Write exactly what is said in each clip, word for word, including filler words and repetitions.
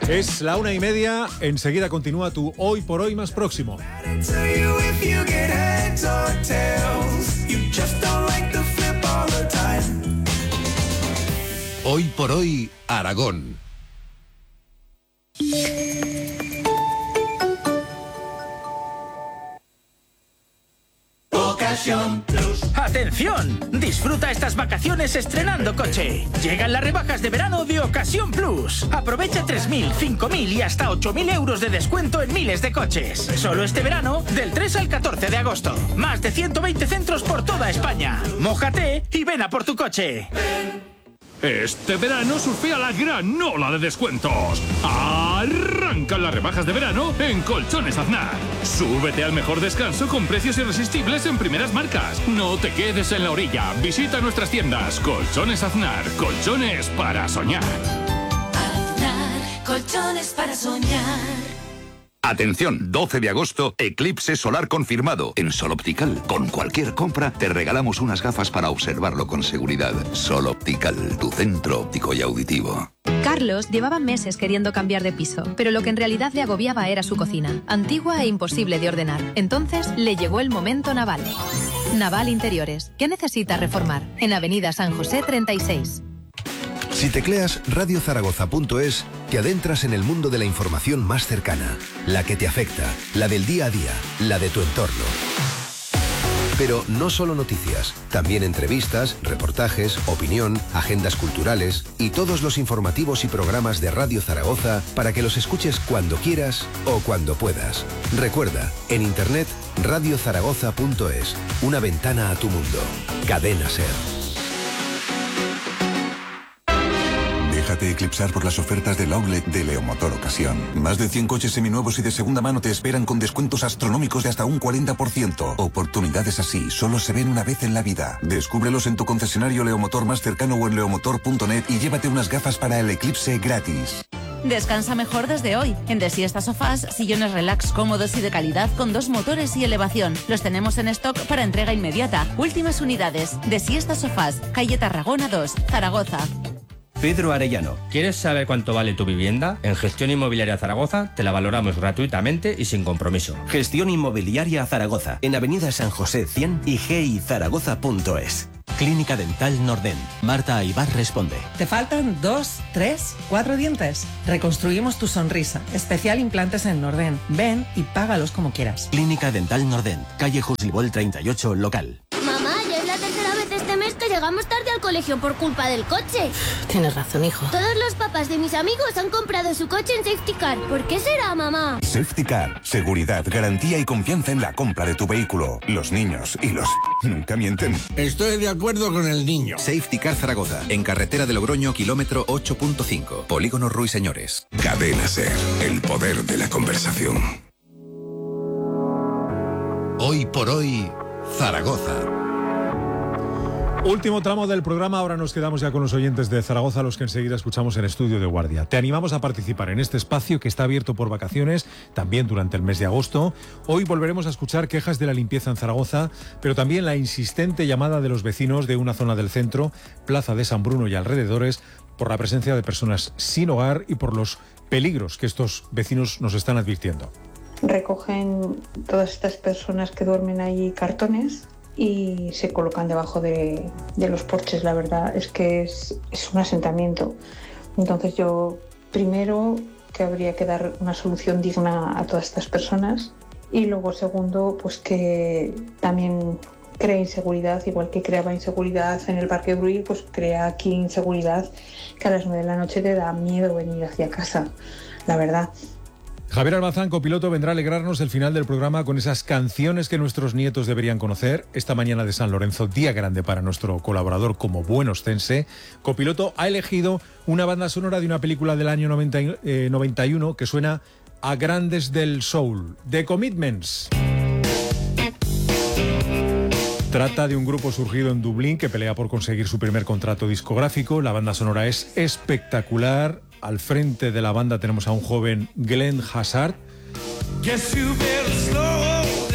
Es la una y media, enseguida continúa tu Hoy por Hoy más próximo. Hoy por Hoy, Aragón. ¡Atención! Disfruta estas vacaciones estrenando coche. Llegan las rebajas de verano de Ocasión Plus. Aprovecha tres mil, cinco mil y hasta ocho mil euros de descuento en miles de coches. Solo este verano, del tres al catorce de agosto. Más de ciento veinte centros por toda España. Mójate y ven a por tu coche. Este verano surfea la gran ola de descuentos. Arrancan las rebajas de verano en Colchones Aznar. Súbete al mejor descanso con precios irresistibles en primeras marcas. No te quedes en la orilla. Visita nuestras tiendas. Colchones Aznar. Colchones para soñar. Aznar. Colchones para soñar. Atención, doce de agosto, eclipse solar confirmado. En Sol Optical, con cualquier compra, te regalamos unas gafas para observarlo con seguridad. Sol Optical, tu centro óptico y auditivo. Carlos llevaba meses queriendo cambiar de piso, pero lo que en realidad le agobiaba era su cocina, antigua e imposible de ordenar. Entonces le llegó el momento Naval. Naval Interiores. ¿Qué necesita reformar? En Avenida San José treinta y seis. Si tecleas radio zaragoza punto es, te adentras en el mundo de la información más cercana, la que te afecta, la del día a día, la de tu entorno. Pero no solo noticias, también entrevistas, reportajes, opinión, agendas culturales y todos los informativos y programas de Radio Zaragoza para que los escuches cuando quieras o cuando puedas. Recuerda, en internet radio zaragoza punto es, una ventana a tu mundo. Cadena SER. Déjate eclipsar por las ofertas del outlet de Leomotor Ocasión. Más de cien coches seminuevos y de segunda mano te esperan con descuentos astronómicos de hasta un cuarenta por ciento. Oportunidades así solo se ven una vez en la vida. Descúbrelos en tu concesionario Leomotor más cercano o en leomotor punto net y llévate unas gafas para el eclipse gratis. Descansa mejor desde hoy. En De Siesta Sofás, sillones relax cómodos y de calidad con dos motores y elevación. Los tenemos en stock para entrega inmediata. Últimas unidades. De Siesta Sofás, calle Tarragona dos, Zaragoza. Pedro Arellano, ¿quieres saber cuánto vale tu vivienda? En Gestión Inmobiliaria Zaragoza te la valoramos gratuitamente y sin compromiso. Gestión Inmobiliaria Zaragoza, en Avenida San José cien y g i zaragoza punto es. Clínica Dental Norden. Marta Aybar responde. ¿Te faltan dos, tres, cuatro dientes? Reconstruimos tu sonrisa. Especial implantes en Norden. Ven y págalos como quieras. Clínica Dental Norden, calle Jusilbol treinta y ocho, local. Mamá, ya es la tercera vez este mes que llegamos tarde al colegio por culpa del coche. Tienes razón, hijo. Todos los papás de mis amigos han comprado su coche en Safety Car. ¿Por qué será, mamá? Safety Car. Seguridad, garantía y confianza en la compra de tu vehículo. Los niños y los... nunca mienten. Estoy de acuerdo con el niño. Safety Car Zaragoza, en carretera de Logroño, kilómetro ocho punto cinco. Polígono Ruiseñores. Cadena SER, el poder de la conversación. Hoy por Hoy, Zaragoza. Último tramo del programa, ahora nos quedamos ya con los oyentes de Zaragoza, los que enseguida escuchamos en Estudio de Guardia. Te animamos a participar en este espacio que está abierto por vacaciones, también durante el mes de agosto. Hoy volveremos a escuchar quejas de la limpieza en Zaragoza, pero también la insistente llamada de los vecinos de una zona del centro, Plaza de San Bruno y alrededores, por la presencia de personas sin hogar y por los peligros que estos vecinos nos están advirtiendo. Recogen todas estas personas que duermen ahí cartones y se colocan debajo de, de los porches. La verdad es que es, es un asentamiento. Entonces yo, primero, que habría que dar una solución digna a todas estas personas y luego, segundo, pues que también crea inseguridad, igual que creaba inseguridad en el Parque Brull, pues crea aquí inseguridad que a las nueve de la noche te da miedo venir hacia casa, la verdad. Javier Almazán, copiloto, vendrá a alegrarnos el final del programa con esas canciones que nuestros nietos deberían conocer. Esta mañana de San Lorenzo, día grande para nuestro colaborador como buen ostense. Copiloto ha elegido una banda sonora de una película del año noventa, eh, noventa y uno que suena a grandes del soul, The Commitments. Trata de un grupo surgido en Dublín que pelea por conseguir su primer contrato discográfico. La banda sonora es espectacular. Al frente de la banda tenemos a un joven Glenn Hazzard.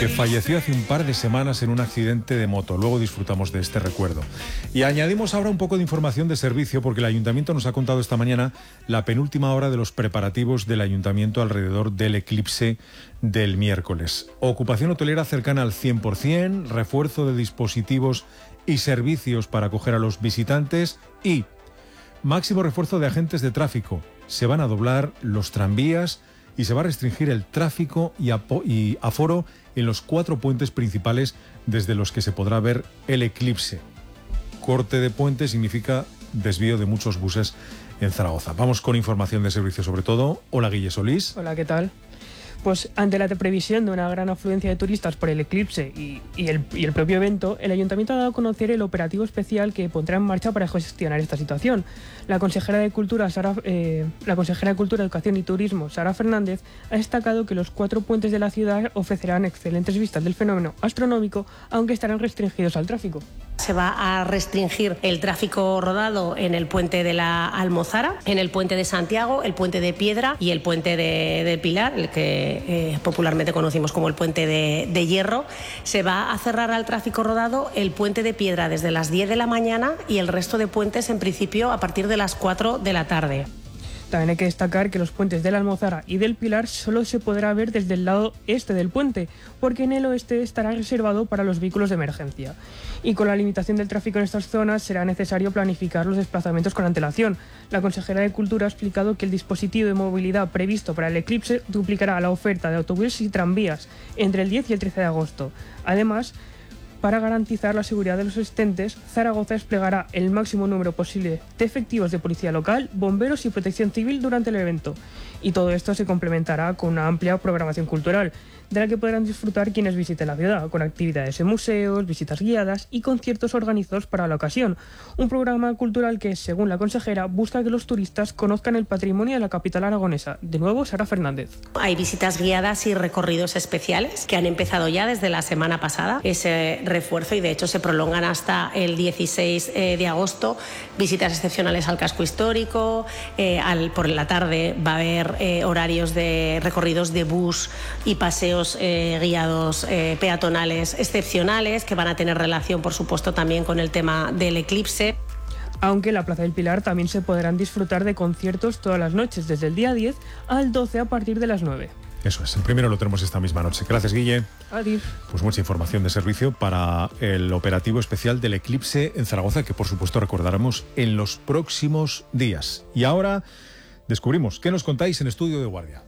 que falleció hace un par de semanas en un accidente de moto. Luego disfrutamos de este recuerdo. Y añadimos ahora un poco de información de servicio, porque el Ayuntamiento nos ha contado esta mañana la penúltima hora de los preparativos del Ayuntamiento alrededor del eclipse del miércoles. Ocupación hotelera cercana al cien por ciento, refuerzo de dispositivos y servicios para acoger a los visitantes y máximo refuerzo de agentes de tráfico. Se van a doblar los tranvías y se va a restringir el tráfico y, y aforo en los cuatro puentes principales desde los que se podrá ver el eclipse. Corte de puente significa desvío de muchos buses en Zaragoza. Vamos con información de servicio sobre todo. Hola, Guille Solís. Hola, ¿qué tal? Pues ante la previsión de una gran afluencia de turistas por el eclipse y, y, el, y el propio evento, el Ayuntamiento ha dado a conocer el operativo especial que pondrá en marcha para gestionar esta situación. La consejera de Cultura, Sara, eh, la consejera de Cultura, Educación y Turismo, Sara Fernández, ha destacado que los cuatro puentes de la ciudad ofrecerán excelentes vistas del fenómeno astronómico, aunque estarán restringidos al tráfico. Se va a restringir el tráfico rodado en el puente de la Almozara, en el puente de Santiago, el puente de Piedra y el puente de, de Pilar, el que eh, popularmente conocimos como el puente de, de Hierro. Se va a cerrar al tráfico rodado el puente de Piedra desde las diez de la mañana y el resto de puentes en principio a partir de las cuatro de la tarde. También hay que destacar que los puentes de la Almozara y del Pilar solo se podrá ver desde el lado este del puente, porque en el oeste estará reservado para los vehículos de emergencia. Y con la limitación del tráfico en estas zonas será necesario planificar los desplazamientos con antelación. La consejera de Cultura ha explicado que el dispositivo de movilidad previsto para el eclipse duplicará la oferta de autobuses y tranvías entre el diez y el trece de agosto. Además, para garantizar la seguridad de los asistentes, Zaragoza desplegará el máximo número posible de efectivos de policía local, bomberos y protección civil durante el evento. Y todo esto se complementará con una amplia programación cultural, de la que podrán disfrutar quienes visiten la ciudad, con actividades en museos, visitas guiadas y conciertos organizados para la ocasión. Un programa cultural que, según la consejera, busca que los turistas conozcan el patrimonio de la capital aragonesa. De nuevo, Sara Fernández. Hay visitas guiadas y recorridos especiales que han empezado ya desde la semana pasada, ese refuerzo, y de hecho se prolongan hasta el dieciséis de agosto. Visitas excepcionales al casco histórico, eh, al, por la tarde va a haber eh, horarios de recorridos de bus y paseos Eh, guiados eh, peatonales excepcionales que van a tener relación, por supuesto, también con el tema del eclipse. Aunque en la Plaza del Pilar también se podrán disfrutar de conciertos todas las noches, desde el día diez al doce a partir de las nueve. Eso es, el primero lo tenemos esta misma noche. Gracias, Guille. Adiós. Pues mucha información de servicio para el operativo especial del eclipse en Zaragoza, que por supuesto recordaremos en los próximos días. Y ahora descubrimos qué nos contáis en Estudio de Guardia.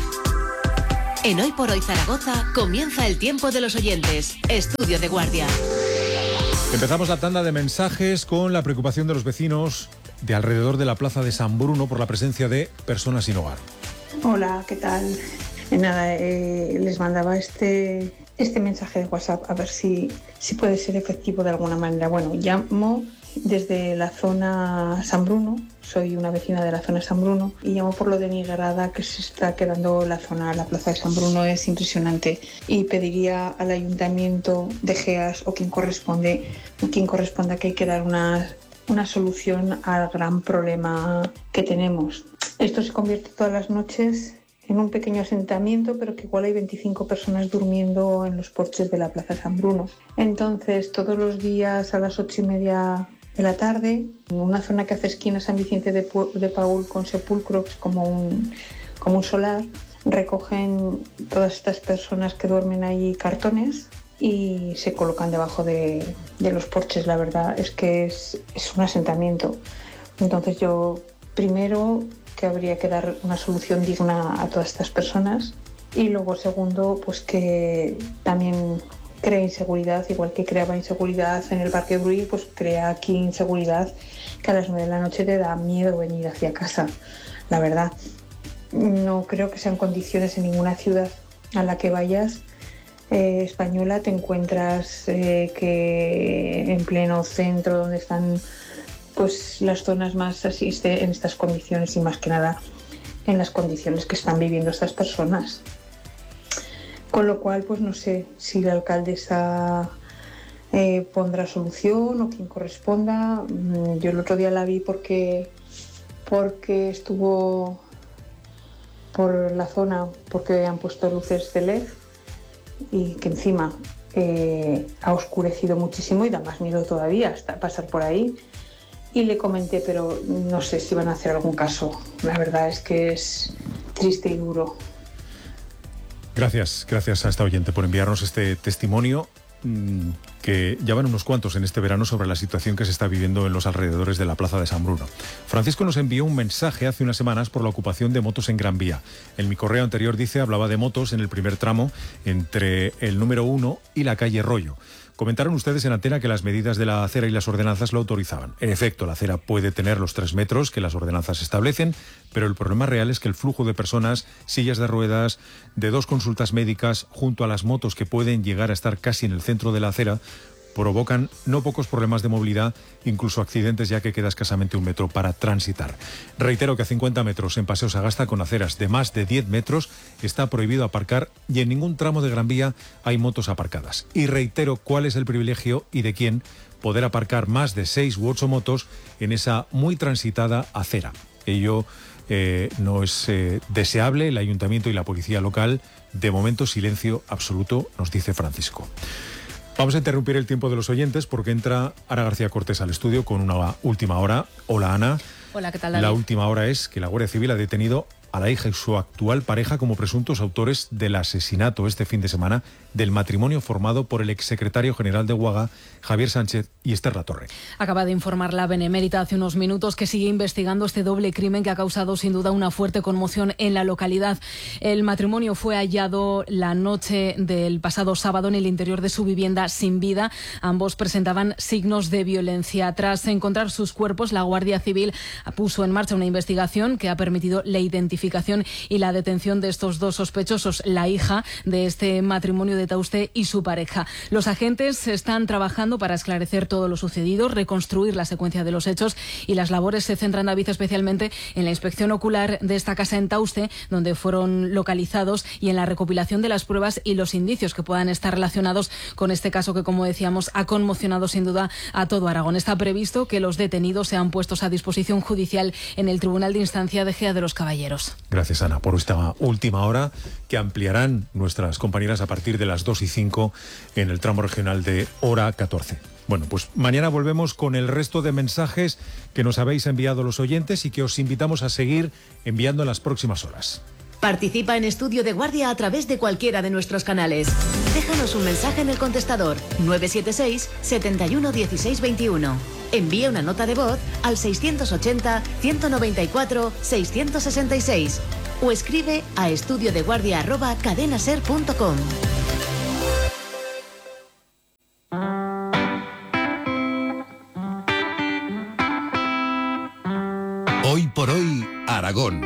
En Hoy por Hoy Zaragoza comienza el tiempo de los oyentes. Estudio de Guardia. Empezamos la tanda de mensajes con la preocupación de los vecinos de alrededor de la plaza de San Bruno por la presencia de personas sin hogar. Hola, ¿qué tal? Eh, nada, eh, les mandaba este, este mensaje de WhatsApp a ver si, si puede ser efectivo de alguna manera. Bueno, llamo desde la zona San Bruno, soy una vecina de la zona San Bruno y llamo por lo denigrada que se está quedando la zona, la plaza de San Bruno es impresionante, y pediría al ayuntamiento de Geas o quien corresponde, o quien corresponda que hay que dar una, una solución al gran problema que tenemos. Esto se convierte todas las noches en un pequeño asentamiento, pero que igual hay veinticinco personas durmiendo en los porches de la plaza San Bruno. Entonces, todos los días a las ocho y media de la tarde, en una zona que hace esquina San Vicente de, de Paúl con Sepulcro, que es como un, como un solar, recogen todas estas personas que duermen ahí cartones y se colocan debajo de, de los porches. La verdad es que es, es un asentamiento. Entonces yo, primero, que habría que dar una solución digna a todas estas personas, y luego, segundo, pues que también crea inseguridad, igual que creaba inseguridad en el Parque Brull, pues crea aquí inseguridad, que a las nueve de la noche te da miedo venir hacia casa. La verdad, no creo que sean condiciones en ninguna ciudad a la que vayas eh, española te encuentras eh, que en pleno centro, donde están pues las zonas más así en estas condiciones, y más que nada en las condiciones que están viviendo estas personas. Con lo cual, pues no sé si la alcaldesa eh, pondrá solución o quien corresponda. Yo el otro día la vi porque, porque estuvo por la zona, porque han puesto luces de L E D y que encima eh, ha oscurecido muchísimo y da más miedo todavía hasta pasar por ahí. Y le comenté, pero no sé si van a hacer algún caso. La verdad es que es triste y duro. Gracias, gracias a esta oyente por enviarnos este testimonio, mmm, que ya van unos cuantos en este verano sobre la situación que se está viviendo en los alrededores de la Plaza de San Bruno. Francisco nos envió un mensaje hace unas semanas por la ocupación de motos en Gran Vía. En mi correo anterior dice, hablaba de motos en el primer tramo entre el número uno y la calle Rollo. Comentaron ustedes en antena que las medidas de la acera y las ordenanzas lo autorizaban. En efecto, la acera puede tener los tres metros que las ordenanzas establecen, pero el problema real es que el flujo de personas, sillas de ruedas, de dos consultas médicas, junto a las motos que pueden llegar a estar casi en el centro de la acera, provocan no pocos problemas de movilidad, incluso accidentes, ya que queda escasamente un metro para transitar. Reitero que a cincuenta metros en Paseo Sagasta, con aceras de más de diez metros, está prohibido aparcar y en ningún tramo de Gran Vía hay motos aparcadas. Y reitero cuál es el privilegio y de quién poder aparcar más de seis u ocho motos en esa muy transitada acera. Ello eh, no es eh, deseable. El ayuntamiento y la policía local, de momento, silencio absoluto, nos dice Francisco. Vamos a interrumpir el tiempo de los oyentes porque entra Ana García Cortés al estudio con una última hora. Hola, Ana. Hola, ¿qué tal, David? La última hora es que la Guardia Civil ha detenido a la hija y su actual pareja como presuntos autores del asesinato este fin de semana del matrimonio formado por el exsecretario general de Uaga, Javier Sánchez, y Esther Latorre. Acaba de informar la Benemérita hace unos minutos que sigue investigando este doble crimen que ha causado sin duda una fuerte conmoción en la localidad. El matrimonio fue hallado la noche del pasado sábado en el interior de su vivienda sin vida. Ambos presentaban signos de violencia. Tras encontrar sus cuerpos, la Guardia Civil puso en marcha una investigación que ha permitido la identificación y la detención de estos dos sospechosos, la hija de este matrimonio de Tauste y su pareja. Los agentes están trabajando para esclarecer todo lo sucedido, reconstruir la secuencia de los hechos, y las labores se centran, David, especialmente en la inspección ocular de esta casa en Tauste, donde fueron localizados, y en la recopilación de las pruebas y los indicios que puedan estar relacionados con este caso que, como decíamos, ha conmocionado sin duda a todo Aragón. Está previsto que los detenidos sean puestos a disposición judicial en el Tribunal de Instancia de Gea de los Caballeros. Gracias, Ana, por esta última hora que ampliarán nuestras compañeras a partir de las dos y cinco en el tramo regional de hora catorce. Bueno, pues mañana volvemos con el resto de mensajes que nos habéis enviado los oyentes y que os invitamos a seguir enviando en las próximas horas. Participa en Estudio de Guardia a través de cualquiera de nuestros canales. Déjanos un mensaje en el contestador nueve siete seis, setenta y uno, dieciséis, veintiuno. Envía una nota de voz al seiscientos ochenta, ciento noventa y cuatro, seiscientos sesenta y seis o escribe a estudiodeguardia arroba cadenaser punto com. Hoy por hoy, Aragón.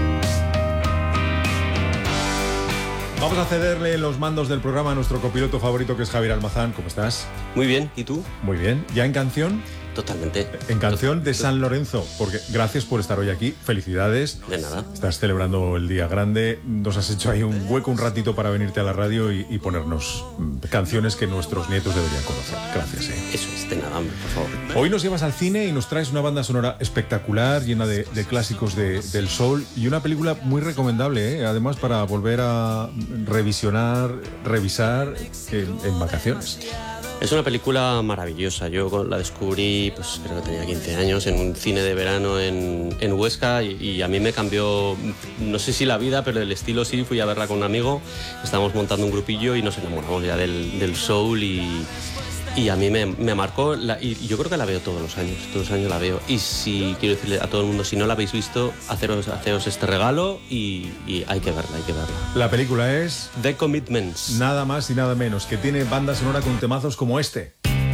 Vamos a cederle los mandos del programa a nuestro copiloto favorito, que es Javier Almazán. ¿Cómo estás? Muy bien, ¿y tú? Muy bien. ¿Ya en canción? Totalmente. En canción de San Lorenzo, porque gracias por estar hoy aquí. Felicidades. De nada. Estás celebrando el día grande. Nos has hecho ahí un hueco un ratito para venirte a la radio y, y ponernos mm, canciones que nuestros nietos deberían conocer. Gracias, ¿eh? Eso es, de nada, hombre, por favor. Hoy nos llevas al cine y nos traes una banda sonora espectacular, llena de, de clásicos de, del soul, y una película muy recomendable, ¿eh? Además, para volver a revisionar, revisar en, en vacaciones. Es una película maravillosa. Yo la descubrí, pues creo que tenía quince años, en un cine de verano en, en Huesca, y, y a mí me cambió, no sé si la vida, pero el estilo sí. Fui a verla con un amigo, estábamos montando un grupillo y nos enamoramos ya del, del soul, y, y a mí me, me marcó, la, y yo creo que la veo todos los años, todos los años la veo. Y si quiero decirle a todo el mundo, si no la habéis visto, haceros, haceros este regalo y, y hay que verla, hay que verla. La película es The Commitments. Nada más y nada menos, que tiene banda sonora con temazos como este.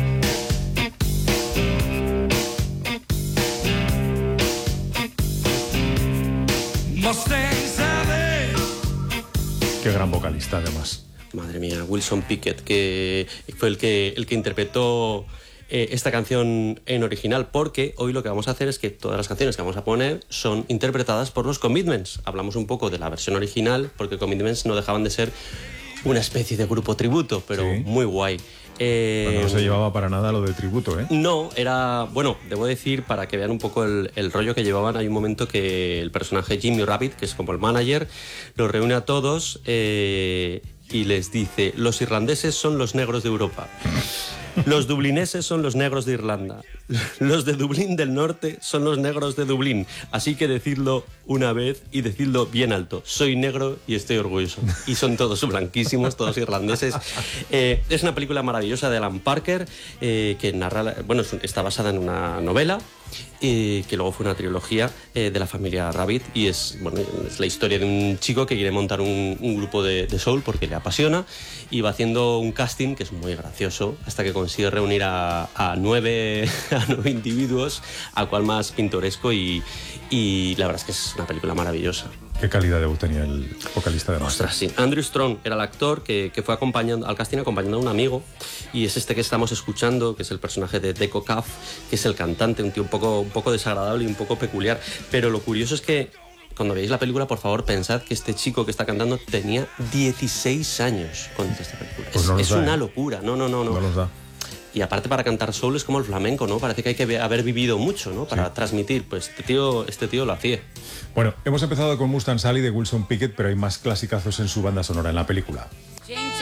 Qué gran vocalista, además. Madre mía, Wilson Pickett, que fue el que, el que interpretó eh, esta canción en original, porque hoy lo que vamos a hacer es que todas las canciones que vamos a poner son interpretadas por los Commitments. Hablamos un poco de la versión original, porque Commitments no dejaban de ser una especie de grupo tributo, pero sí, muy guay. Eh, bueno, no se llevaba para nada lo de tributo, ¿eh? No, era... Bueno, debo decir, para que vean un poco el, el rollo que llevaban, hay un momento que el personaje Jimmy Rabbit, que es como el manager, los reúne a todos, eh, y les dice: los irlandeses son los negros de Europa. Los dublineses son los negros de Irlanda. Los de Dublín del Norte son los negros de Dublín. Así que decidlo una vez y decidlo bien alto. Soy negro y estoy orgulloso. Y son todos blanquísimos, todos irlandeses. Eh, es una película maravillosa de Alan Parker, eh, que narra, bueno, está basada en una novela, eh, que luego fue una trilogía eh, de la familia Rabbit, y es, bueno, es la historia de un chico que quiere montar un, un grupo de, de soul porque le apasiona, y va haciendo un casting que es muy gracioso hasta que consigue reunir a, a, nueve, a nueve individuos, a cual más pintoresco, y, y la verdad es que es una película maravillosa. ¿Qué calidad de voz tenía el vocalista de Master? Ostras, sí. Andrew Strong era el actor que, que fue acompañando al casting acompañando a un amigo, y es este que estamos escuchando, que es el personaje de Deco Caff, que es el cantante, un tío un poco, un poco desagradable y un poco peculiar. Pero lo curioso es que cuando veáis la película, por favor, pensad que este chico que está cantando tenía dieciséis años cuando hizo esta película. Pues no es es da, una ¿eh? locura, no, no, no. no. No los da. Y aparte, para cantar soul es como el flamenco, ¿no? Parece que hay que haber vivido mucho, ¿no? Para sí. transmitir. Pues este tío, este tío lo hacía. Bueno, hemos empezado con Mustang Sally de Wilson Pickett, pero hay más clasicazos en su banda sonora en la película.